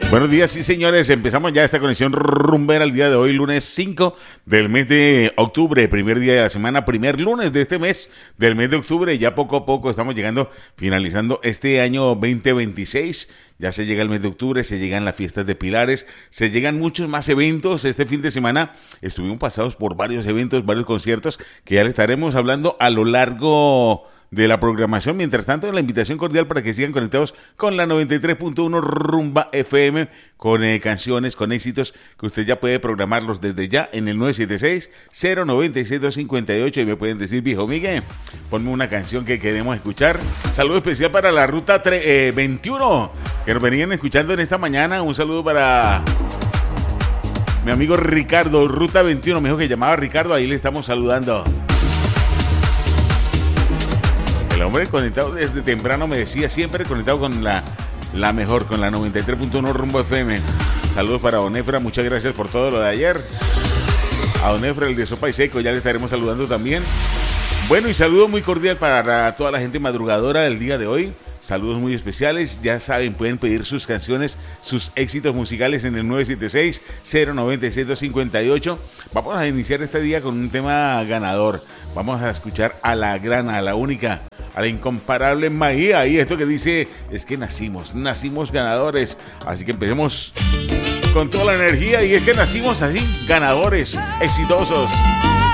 Buenos días, sí señores, empezamos ya esta conexión rumbera el día de hoy, lunes 5 del mes de octubre, primer día de la semana, primer lunes de este mes del mes de octubre, ya poco a poco estamos llegando, finalizando este año 2026, ya se llega el mes de octubre, se llegan las fiestas de Pilares, se llegan muchos más eventos. Este fin de semana estuvimos pasados por varios eventos, varios conciertos que ya les estaremos hablando a lo largo de la programación. Mientras tanto, la invitación cordial para que sigan conectados con la 93.1 Rumba FM, con canciones, con éxitos que usted ya puede programarlos desde ya en el 976-096-258 y me pueden decir, viejo Miguel, ponme una canción que queremos escuchar. Saludo especial para la Ruta 21 que nos venían escuchando en esta mañana. Un saludo para mi amigo Ricardo, Ruta 21, me dijo que llamaba Ricardo, ahí le estamos saludando. El hombre conectado desde temprano me decía, siempre conectado con la mejor, con la 93.1 Rumbo FM. Saludos para Don Efra, muchas gracias por todo lo de ayer. A Don Efra, el de Sopa y Seco, ya le estaremos saludando también. Bueno, y saludo muy cordial para toda la gente madrugadora del día de hoy. Saludos muy especiales, ya saben, pueden pedir sus canciones, sus éxitos musicales en el 976-096-258. Vamos a iniciar este día con un tema ganador. Vamos a escuchar a la gran, a la única, a la incomparable Maía. Y esto que dice es que nacimos ganadores. Así que empecemos con toda la energía y es que nacimos así, ganadores, exitosos.